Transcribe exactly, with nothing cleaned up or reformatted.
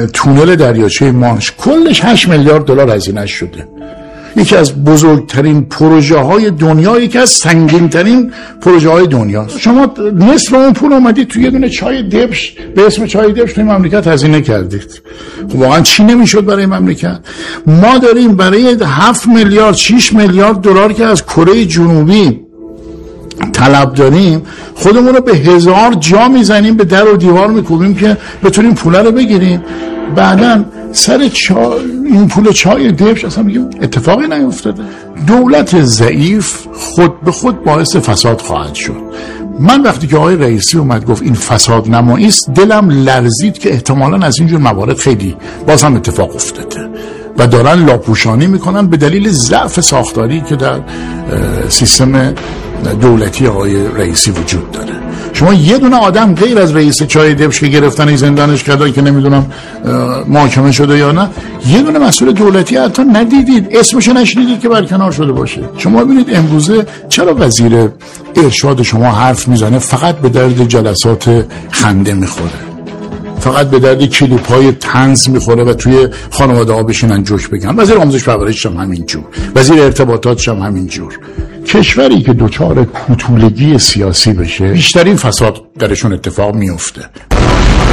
تونل دریاچه مانش کلش هشت میلیارد دلار هزینه شده. یکی از بزرگترین پروژه های دنیا، یکی از سنگین ترین پروژه های دنیا. شما نصف اون پول اومدید توی یه دونه چای دبش به اسم چای دبش توی مملکت هزینه کردید. خب واقعا چی نمیشد برای مملکت؟ ما داریم برای هفت میلیارد شش میلیارد دلار که از کره جنوبی طلب داریم خودمون رو به هزار جا میزنیم، به در و دیوار میکوبیم که بتونیم پول رو بگیریم. بعداً سر چا... این پول چای دبش اصلا میگیم اتفاقی نیفتاده. دولت ضعیف خود به خود باعث فساد خواهد شد. من وقتی که آقای رئیسی اومد گفت این فساد نمایی است، دلم لرزید که احتمالاً از اینجور موارد خیلی باز هم اتفاق افتاده و دارن لاپوشانی میکنن به دلیل ضعف ساختاری که در سیستم دولتی آقای رئیسی وجود داره. شما یه دونه آدم غیر از رئیس چای دبش که گرفتن زندانش کردن که نمیدونم محاکمه شده یا نه، یه دونه مسئول دولتی حتی ندیدید، اسمش نشنیدید که برکنار شده باشه. شما ببینید امروزه چرا وزیر ارشاد شما حرف میزنه فقط به درد جلسات خنده میخوره، فقط به درد کلیپ‌های طنز میخوره و توی خانواده‌ها بشینن جوک بگن. وزیر آموزش پرورشش هم همینجور، وزیر ارتباطاتش هم همینجور. کشوری که دچار کوتولگی سیاسی بشه بیشترین فساد درشون اتفاق میفته.